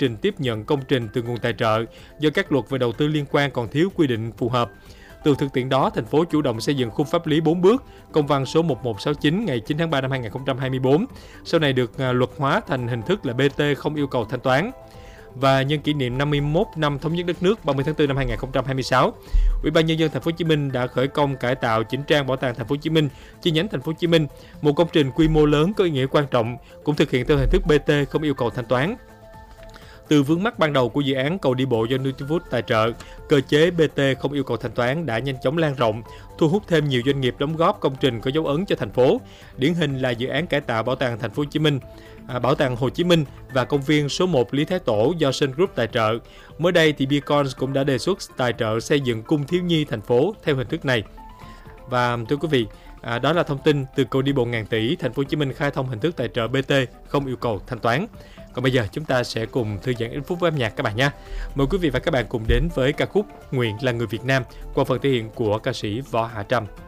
trình tiếp nhận công trình từ nguồn tài trợ do các luật về đầu tư liên quan còn thiếu quy định phù hợp. Từ thực tiễn đó, thành phố chủ động xây dựng khung pháp lý 4 bước, công văn số 1169 ngày 9 tháng 3 năm 2024, sau này được luật hóa thành hình thức là BT không yêu cầu thanh toán. Và nhân kỷ niệm 51 năm thống nhất đất nước 30 tháng 4 năm 2026, Ủy ban nhân dân thành phố Hồ Chí Minh đã khởi công cải tạo chỉnh trang Bảo tàng thành phố Hồ Chí Minh chi nhánh thành phố Hồ Chí Minh, một công trình quy mô lớn có ý nghĩa quan trọng, cũng thực hiện theo hình thức BT không yêu cầu thanh toán. Từ vướng mắc ban đầu của dự án cầu đi bộ do Nutifood tài trợ, cơ chế BT không yêu cầu thanh toán đã nhanh chóng lan rộng, thu hút thêm nhiều doanh nghiệp đóng góp công trình có dấu ấn cho thành phố. Điển hình là dự án cải tạo Bảo tàng thành phố Hồ Chí Minh, Bảo tàng Hồ Chí Minh và công viên số 1 Lý Thái Tổ do Sun Group tài trợ. Mới đây thì Beacons cũng đã đề xuất tài trợ xây dựng cung thiếu nhi thành phố theo hình thức này. Và thưa quý vị, đó là thông tin từ cầu đi bộ ngàn tỷ, thành phố Hồ Chí Minh khai thông hình thức tài trợ BT không yêu cầu thanh toán. Còn bây giờ chúng ta sẽ cùng thư giãn ít phút với âm nhạc các bạn nhé. Mời quý vị và các bạn cùng đến với ca khúc Nguyện là người Việt Nam qua phần thể hiện của ca sĩ Võ Hạ Trâm.